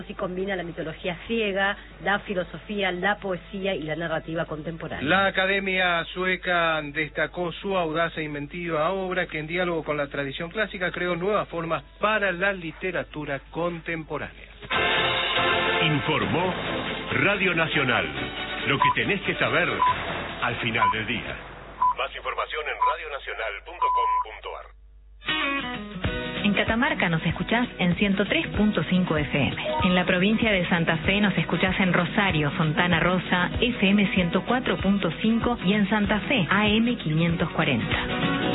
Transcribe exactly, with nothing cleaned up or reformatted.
y combina la mitología griega, la filosofía, la poesía y la narrativa contemporánea. La Academia Sueca destacó su audaz e inventiva obra que en diálogo con la tradición clásica creó nuevas formas para la literatura contemporánea. Informó Radio Nacional. Lo que tenés que saber al final del día. Más información en radio nacional punto com punto a r. En Catamarca nos escuchás en ciento tres punto cinco F M. En la provincia de Santa Fe nos escuchás en Rosario, Fontana Rosa, F M ciento cuatro punto cinco y en Santa Fe, A M quinientos cuarenta.